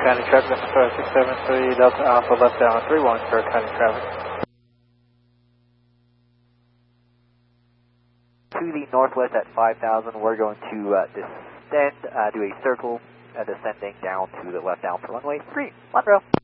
County traffic, 673 Delta Alpha, left down 31, Turk County traffic. To the northwest at 5,000, we're going to descend, do a circle, descending down to the left down for runway 3, Monroe.